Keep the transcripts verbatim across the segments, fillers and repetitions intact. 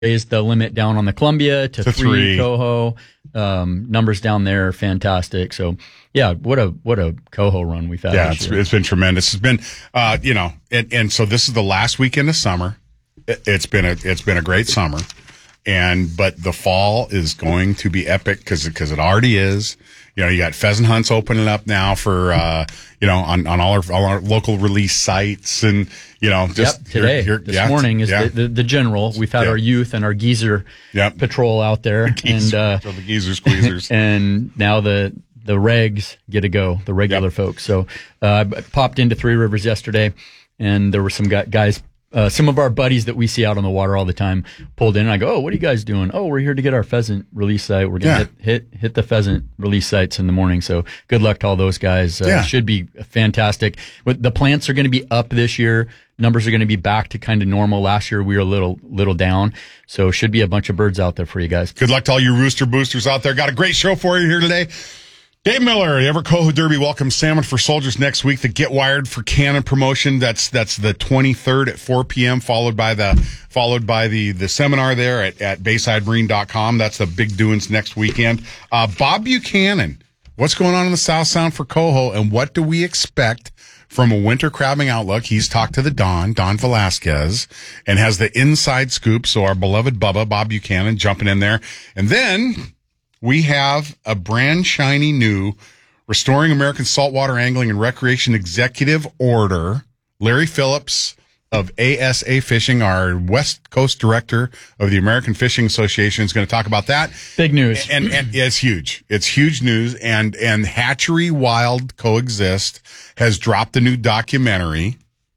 raised the limit down on the Columbia to, to three, three. coho. Um, numbers down there are fantastic. So yeah, what a what a coho run we've had. Yeah, this it's, year. it's been tremendous. It's been, uh, you know, and, and so this is the last weekend of summer. It, it's been a it's been a great summer, and but the fall is going to be epic because because it already is. You know, you got pheasant hunts opening up now for uh, you know on, on all our all our local release sites, and you know just yep, today here, here, this yeah, morning is yeah. the, the the general. We've had Yep. our youth and our geezer Yep. patrol out there, Geezer, and uh, so the geezer squeezers. and now the the regs get to go, the regular Yep. folks. So uh, I popped into Three Rivers yesterday, and there were some gu- guys. Uh, some of our buddies that we see out on the water all the time pulled in, and I go, "Oh, what are you guys doing?" "Oh, we're here to get our pheasant release site. We're gonna Yeah. hit, hit hit the pheasant release sites in the morning." So good luck to all those guys. Uh, Yeah. Should be fantastic. But the plants are going to be up this year. Numbers are going to be back to kind of normal. Last year we were a little little down, so should be a bunch of birds out there for you guys. Good luck to all you rooster boosters out there. Got a great show for you here today. Dave Miller, the Ever Coho Derby welcomes Salmon for Soldiers next week. The Get Wired for Cannon promotion. That's that's the twenty-third at four p.m. followed by the followed by the the seminar there at at bayside marine dot com. That's the big doings next weekend. Uh, Bob Buchanan, what's going on in the South Sound for coho, and what do we expect from a winter crabbing outlook? He's talked to the Don, Don Velasquez, and has the inside scoop. So our beloved Bubba, Bob Buchanan, jumping in there. And then we have a brand shiny new Restoring American Saltwater Angling and Recreation Executive Order. Larry Phillips of A S A Fishing, our West Coast Director of the American Fishing Association, is going to talk about that. Big news. And, and, and it's huge. It's huge news. And, and Hatchery Wild Coexist has dropped a new documentary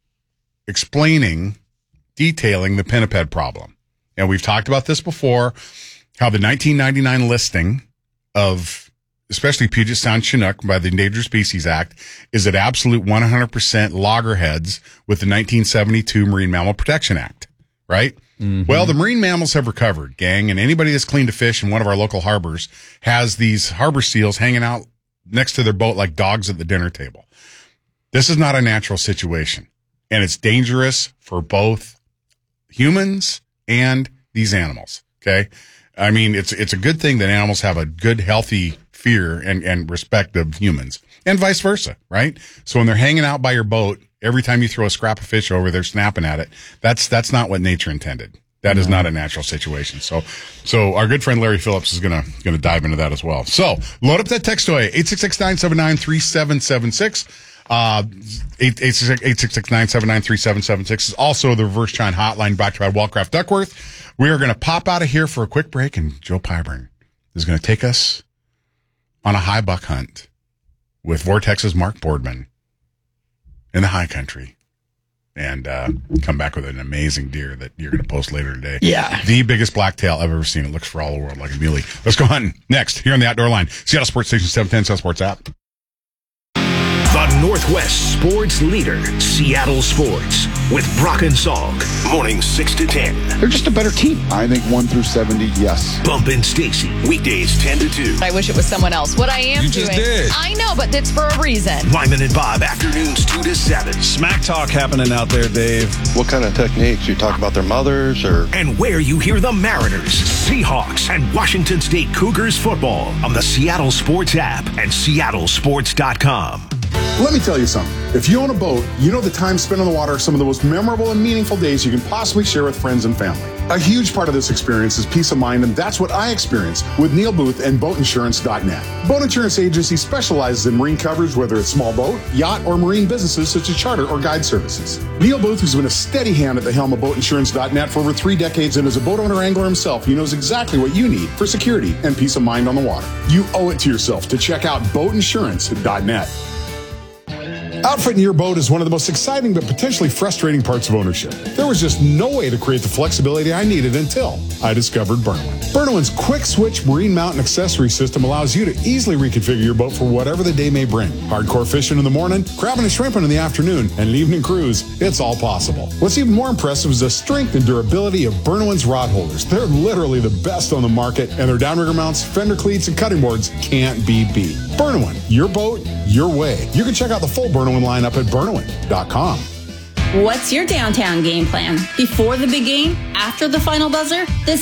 explaining, detailing the pinniped problem. And we've talked about this before, how the nineteen ninety-nine listing of especially Puget Sound Chinook by the Endangered Species Act is at absolute one hundred percent loggerheads with the nineteen seventy-two Marine Mammal Protection Act, right? Mm-hmm. Well, the marine mammals have recovered, gang, and anybody that's cleaned a fish in one of our local harbors has these harbor seals hanging out next to their boat like dogs at the dinner table. This is not a natural situation, and it's dangerous for both humans and these animals, okay? I mean, it's it's a good thing that animals have a good, healthy fear and, and respect of humans, and vice versa, right? So when they're hanging out by your boat, every time you throw a scrap of fish over, they're snapping at it. That's that's not what nature intended. That is not a natural situation. So so our good friend Larry Phillips is gonna gonna dive into that as well. So load up that text toy, eight six six, nine seven nine, three seven seven six. Uh, eight six six, nine seven nine, three seven seven six is also the reverse chine hotline brought to you by Wellcraft Duckworth. We are going to pop out of here for a quick break, and Joe Pyburn is going to take us on a high buck hunt with Vortex's Mark Boardman in the high country, and uh, come back with an amazing deer that you're going to post later today. Yeah. The biggest blacktail I've ever seen. It looks for all the world like a muley. Let's go hunting next here on the Outdoor Line. Seattle Sports Station seven ten, Seattle Sports app. The Northwest sports leader, Seattle Sports, with Brock and Salk. Mornings six to ten. They're just a better team. I think one through seventy, yes. Bump and Stacy, weekdays ten to two. I wish it was someone else. What I am You doing. just did. I know, but it's for a reason. Lyman and Bob, afternoons two to seven. Smack talk happening out there, Dave. What kind of techniques? You talk about their mothers or? And where you hear the Mariners, Seahawks, and Washington State Cougars football on the Seattle Sports app and seattle sports dot com. Let me tell you something. If you own a boat, you know the time spent on the water are some of the most memorable and meaningful days you can possibly share with friends and family. A huge part of this experience is peace of mind, and that's what I experienced with Neil Booth and boat insurance dot net. Boat Insurance Agency specializes in marine coverage, whether it's small boat, yacht, or marine businesses such as charter or guide services. Neil Booth has been a steady hand at the helm of boat insurance dot net for over three decades, and as a boat owner angler himself, he knows exactly what you need for security and peace of mind on the water. You owe it to yourself to check out boat insurance dot net. Outfitting your boat is one of the most exciting but potentially frustrating parts of ownership. There was just no way to create the flexibility I needed until I discovered Burnowin. Burnowin's quick switch marine mount and accessory system allows you to easily reconfigure your boat for whatever the day may bring. Hardcore fishing in the morning, crabbing and shrimping in the afternoon, and an evening cruise, it's all possible. What's even more impressive is the strength and durability of Burnowin's rod holders. They're literally the best on the market, and their downrigger mounts, fender cleats, and cutting boards can't be beat. Burnowin, your boat, your way. You can check out the full Burnowin lineup at Burnowin dot com. What's your downtown game plan? Before the big game? After the final buzzer? The